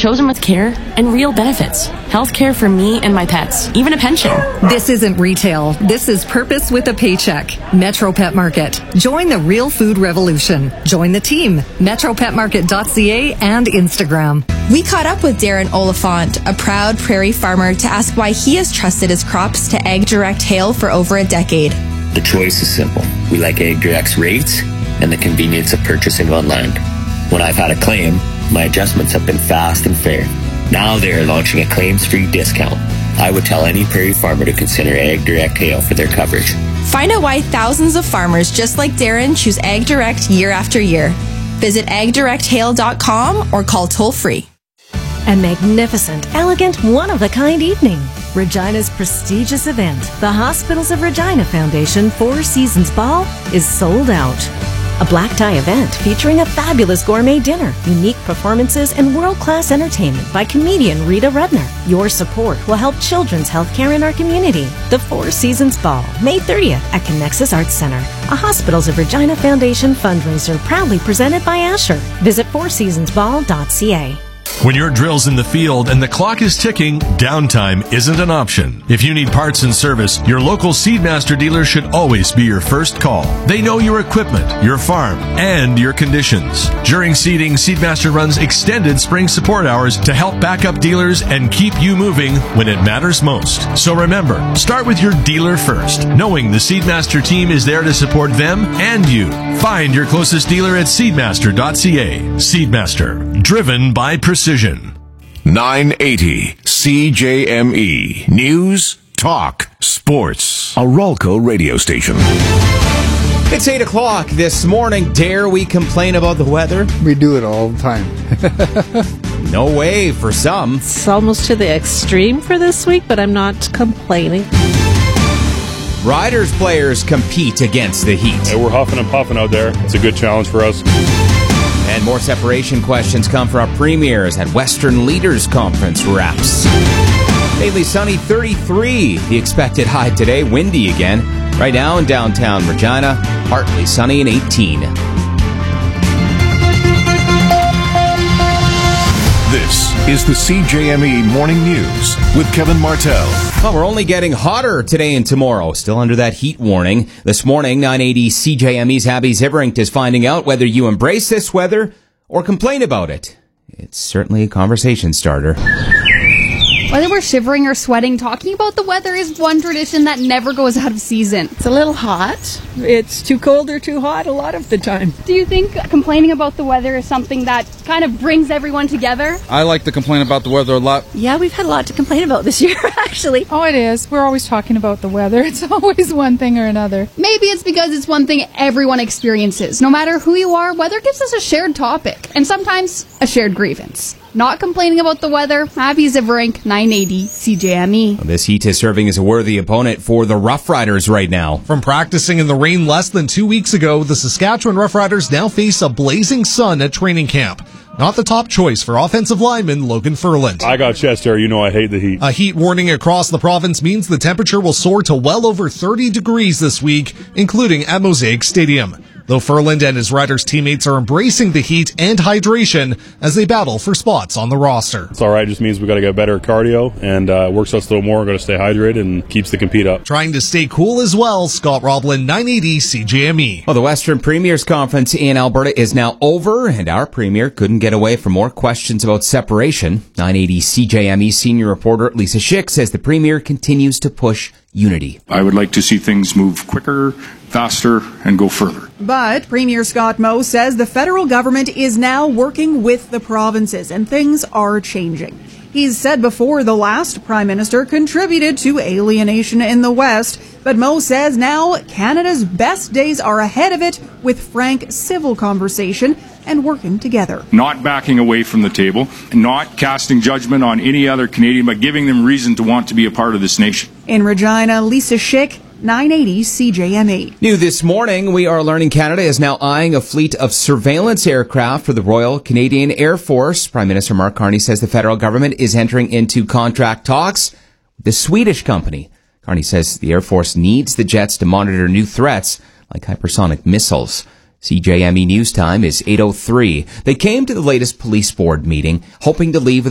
chosen with care and real benefits. Health care for me and my pets, even a pension. This isn't retail. This is purpose with a paycheck. Metro Pet Market. Join the real food revolution. Join the team. MetroPetMarket.ca and Instagram. We caught up with Darren Oliphant, a proud prairie farmer, to ask why he has trusted his crops to Ag Direct Hail for over a decade. The choice is simple. We like Ag Direct's rates and the convenience of purchasing online. When I've had a claim, my adjustments have been fast and fair. Now they're launching a claims-free discount. I would tell any prairie farmer to consider Ag Direct Hail for their coverage. Find out why thousands of farmers just like Darren choose Ag Direct year after year. Visit agdirecthail.com or call toll-free. A magnificent, elegant, one-of-a-kind evening. Regina's prestigious event, the Hospitals of Regina Foundation Four Seasons Ball, is sold out. A black tie event featuring a fabulous gourmet dinner, unique performances, and world-class entertainment by comedian Rita Rudner. Your support will help children's healthcare in our community. The Four Seasons Ball, May 30th at Connexus Arts Center, a Hospitals of Regina Foundation fundraiser proudly presented by Asher. Visit fourseasonsball.ca. When your drill's in the field and the clock is ticking, downtime isn't an option. If you need parts and service, your local Seedmaster dealer should always be your first call. They know your equipment, your farm, and your conditions. During seeding, Seedmaster runs extended spring support hours to help back up dealers and keep you moving when it matters most. So remember, start with your dealer first, knowing the Seedmaster team is there to support them and you. Find your closest dealer at seedmaster.ca. Seedmaster, driven by precision. 980 CJME News, Talk, Sports. A Ralco radio station. It's 8 o'clock this morning. Dare we complain about the weather? We do it all the time. No way for some. It's almost to the extreme for this week, but I'm not complaining. Riders players compete against the heat. Hey, we're huffing and puffing out there. It's a good challenge for us. And more separation questions come from our premiers at Western Leaders Conference wraps. Mainly sunny, 33. The expected high today, windy again. Right now in downtown Regina, partly sunny and 18. This is the CJME Morning News with Kevin Martell. Well, we're only getting hotter today and tomorrow. Still under that heat warning. This morning, 980 CJME's Abby Ziverink is finding out whether you embrace this weather or complain about it. It's certainly a conversation starter. Whether we're shivering or sweating, talking about the weather is one tradition that never goes out of season. It's a little hot. It's too cold or too hot a lot of the time. Do you think complaining about the weather is something that kind of brings everyone together? I like to complain about the weather a lot. Yeah, we've had a lot to complain about this year, actually. Oh, it is. We're always talking about the weather. It's always one thing or another. Maybe it's because it's one thing everyone experiences. No matter who you are, weather gives us a shared topic, and sometimes a shared grievance. Not complaining about the weather, Abby Ziverink, 980 CJME. This heat is serving as a worthy opponent for the Rough Riders right now. From practicing in the rain less than 2 weeks ago, the Saskatchewan Rough Riders now face a blazing sun at training camp. Not the top choice for offensive lineman Logan Furland. I got chest hair. You know I hate the heat. A heat warning across the province means the temperature will soar to well over 30 degrees this week, including at Mosaic Stadium. Though Furland and his Riders teammates are embracing the heat and hydration as they battle for spots on the roster. It's all right. It just means we got to get better cardio and works us a little more. We're going to stay hydrated and keeps the compete up. Trying to stay cool as well, Scott Roblin, 980 CJME. Well, the Western Premiers Conference in Alberta is now over, and our premier couldn't get away from more questions about separation. 980 CJME senior reporter Lisa Schick says the premier continues to push unity. I would like to see things move quicker, faster, and go further. But Premier Scott Moe says the federal government is now working with the provinces and things are changing. He's said before the last prime minister contributed to alienation in the West, but Moe says now Canada's best days are ahead of it with frank civil conversation and working together. Not backing away from the table, not casting judgment on any other Canadian, but giving them reason to want to be a part of this nation. In Regina, Lisa Schick, 980 CJME. New this morning, we are learning Canada is now eyeing a fleet of surveillance aircraft for the Royal Canadian Air Force. Prime Minister Mark Carney says the federal government is entering into contract talks with the Swedish company. Carney says the Air Force needs the jets to monitor new threats like hypersonic missiles. CJME News Time is 8:03. They came to the latest police board meeting hoping to leave